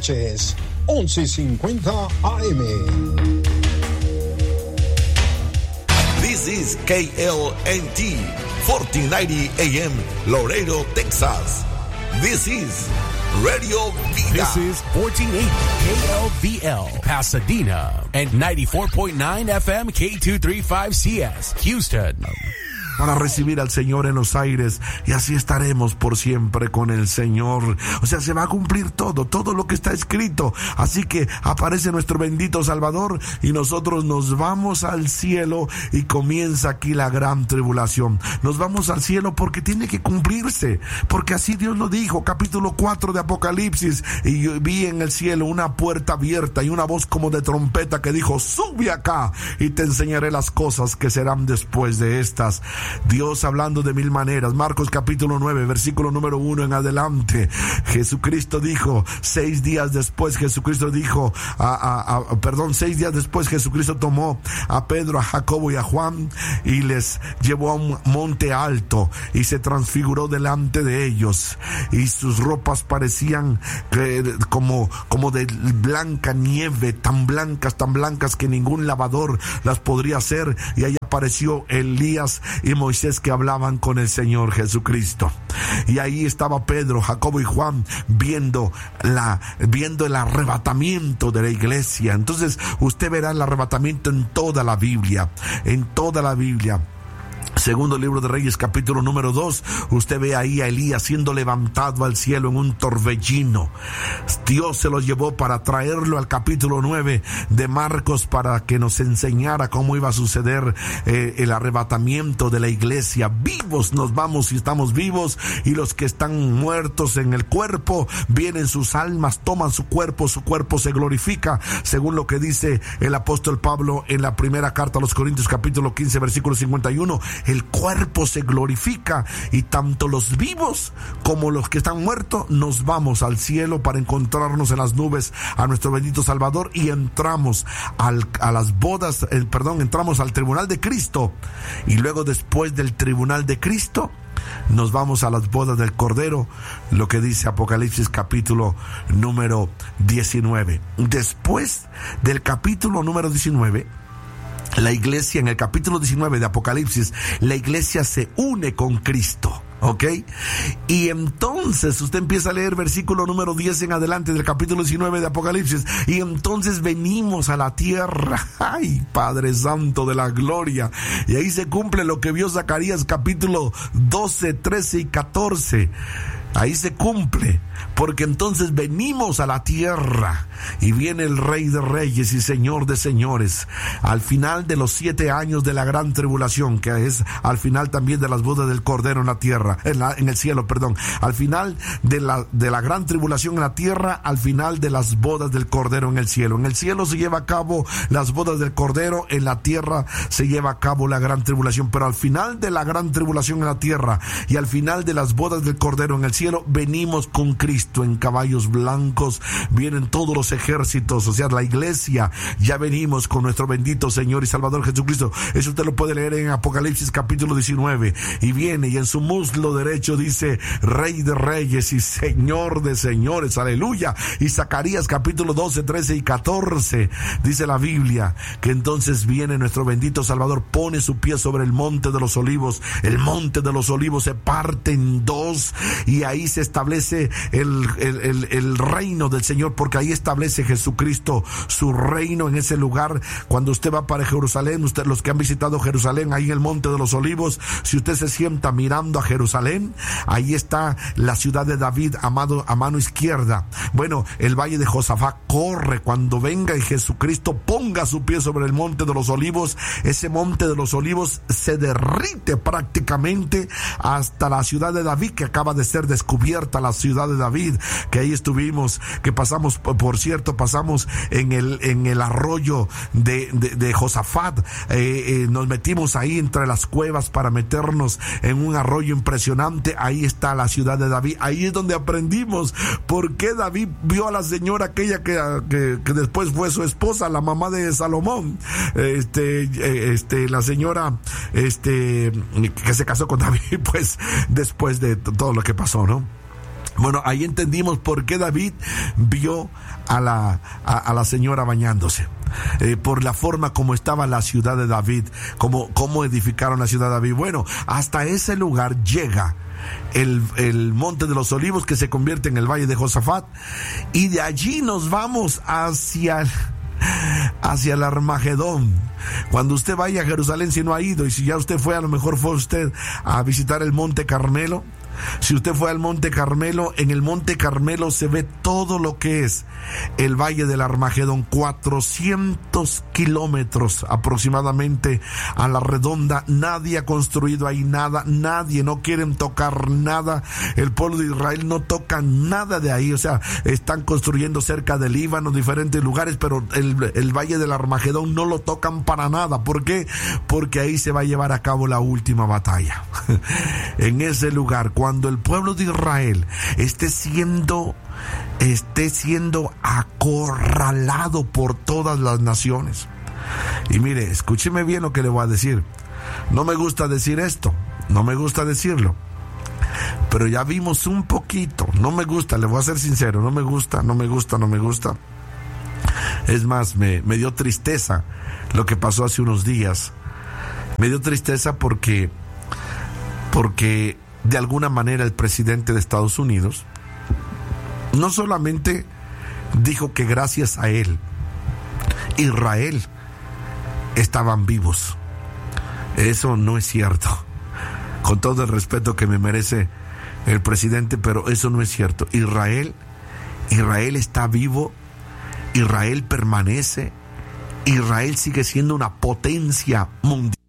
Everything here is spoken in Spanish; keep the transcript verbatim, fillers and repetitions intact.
noches, once cincuenta A M. This is K L N T, fourteen ninety A M, Laredo, Texas. This is Radio Vida. This is fourteen eighty K L V L, Pasadena, and ninety-four point nine F M K two thirty-five C S, Houston. Para recibir al Señor en los aires, y así estaremos por siempre con el Señor. O sea, se va a cumplir todo, todo lo que está escrito. Así que aparece nuestro bendito Salvador y nosotros nos vamos al cielo y comienza aquí la gran tribulación. Nos vamos al cielo porque tiene que cumplirse, porque así Dios lo dijo. Capítulo cuatro de Apocalipsis: y yo vi en el cielo una puerta abierta y una voz como de trompeta que dijo: sube acá y te enseñaré las cosas que serán después de estas. Dios hablando de mil maneras. Marcos capítulo nueve, versículo número uno en adelante. Jesucristo dijo, seis días después Jesucristo dijo, a, a, a, perdón, seis días después Jesucristo tomó a Pedro, a Jacobo y a Juan y les llevó a un monte alto y se transfiguró delante de ellos, y sus ropas parecían eh, como, como de blanca nieve, tan blancas, tan blancas que ningún lavador las podría hacer, y ahí apareció Elías y Moisés que hablaban con el Señor Jesucristo. Y ahí estaba Pedro, Jacobo y Juan viendo la viendo el arrebatamiento de la iglesia. Entonces usted verá el arrebatamiento en toda la Biblia, en toda la Biblia. Segundo libro de Reyes, capítulo número dos, usted ve ahí a Elías siendo levantado al cielo en un torbellino. Dios se lo llevó para traerlo al capítulo nueve de Marcos para que nos enseñara cómo iba a suceder eh, el arrebatamiento de la iglesia. Vivos nos vamos y estamos vivos, y los que están muertos en el cuerpo, vienen sus almas, toman su cuerpo, su cuerpo se glorifica, según lo que dice el apóstol Pablo en la primera carta a los Corintios, capítulo quince, versículo cincuenta y uno. El cuerpo se glorifica, y tanto los vivos como los que están muertos nos vamos al cielo para encontrarnos en las nubes a nuestro bendito Salvador, y entramos al, a las bodas, eh, perdón, entramos al tribunal de Cristo, y luego después del tribunal de Cristo nos vamos a las bodas del Cordero, lo que dice Apocalipsis capítulo número diecinueve. Después del capítulo número diecinueve, la iglesia, en el capítulo diecinueve de Apocalipsis, la iglesia se une con Cristo, ¿ok? Y entonces usted empieza a leer versículo número diez en adelante del capítulo diecinueve de Apocalipsis, y entonces venimos a la tierra. ¡Ay, Padre Santo de la gloria! Y ahí se cumple lo que vio Zacarías capítulo doce, trece y catorce. Ahí se cumple, porque entonces venimos a la tierra y viene el Rey de Reyes y Señor de Señores al final de los siete años de la gran tribulación, que es al final también de las bodas del Cordero en la tierra, en, la, en el cielo, perdón, al final de la, de la gran tribulación en la tierra, al final de las bodas del Cordero en el cielo. En el cielo se lleva a cabo las bodas del Cordero, en la tierra se lleva a cabo la gran tribulación, pero al final de la gran tribulación en la tierra y al final de las bodas del Cordero en el cielo, venimos con Cristo en caballos blancos, vienen todos los ejércitos, o sea, la iglesia, ya venimos con nuestro bendito Señor y Salvador Jesucristo. Eso usted lo puede leer en Apocalipsis capítulo diecinueve, y viene, y en su muslo derecho dice Rey de Reyes y Señor de Señores, aleluya. Y Zacarías capítulo doce, trece y catorce, dice la Biblia que entonces viene nuestro bendito Salvador, pone su pie sobre el monte de los olivos, el monte de los olivos se parte en dos, y ahí se establece el, el, el, el reino del Señor, porque ahí establece Jesucristo su reino en ese lugar. Cuando usted va para Jerusalén, usted, los que han visitado Jerusalén, ahí en el monte de los olivos, si usted se sienta mirando a Jerusalén, ahí está la ciudad de David amado, a mano izquierda. Bueno, el valle de Josafat corre cuando venga y Jesucristo ponga su pie sobre el monte de los olivos. Ese monte de los olivos se derrite prácticamente hasta la ciudad de David, que acaba de ser descubierta, la ciudad de David, que ahí estuvimos, que pasamos, por cierto, pasamos en el, en el arroyo de, de, de Josafat, eh, eh, nos metimos ahí entre las cuevas para meternos en un arroyo impresionante. Ahí está la ciudad de David, ahí es donde aprendimos por qué David vio a la señora aquella que, que, que después fue su esposa, la mamá de Salomón, este, este, la señora, este, que se casó con David, pues, después de todo lo que pasó, ¿no? Bueno, ahí entendimos por qué David vio a la, a, a la señora bañándose. Eh, por la forma como estaba la ciudad de David, como, cómo edificaron la ciudad de David. Bueno, hasta ese lugar llega el, el Monte de los Olivos, que se convierte en el Valle de Josafat, y de allí nos vamos hacia el, hacia el Armagedón. Cuando usted vaya a Jerusalén, si no ha ido, y si ya usted fue, a lo mejor fue usted a visitar el Monte Carmelo. Si usted fue al Monte Carmelo, en el Monte Carmelo se ve todo lo que es el Valle del Armagedón, cuatrocientos kilómetros aproximadamente a la redonda. Nadie ha construido ahí nada, nadie, no quieren tocar nada. El pueblo de Israel no toca nada de ahí, o sea, están construyendo cerca del Líbano, diferentes lugares, pero el, el Valle del Armagedón no lo tocan para nada. ¿Por qué? Porque ahí se va a llevar a cabo la última batalla. En ese lugar, cuando Cuando el pueblo de Israel esté siendo, esté siendo acorralado por todas las naciones. Y mire, escúcheme bien lo que le voy a decir. No me gusta decir esto, no me gusta decirlo, pero ya vimos un poquito. No me gusta, le voy a ser sincero, no me gusta, no me gusta, no me gusta. Es más, me, me dio tristeza lo que pasó hace unos días. Me dio tristeza porque, porque de alguna manera el presidente de Estados Unidos no solamente dijo que gracias a él Israel estaban vivos. Eso no es cierto, con todo el respeto que me merece el presidente, pero eso no es cierto. Israel Israel está vivo, Israel permanece, Israel sigue siendo una potencia mundial.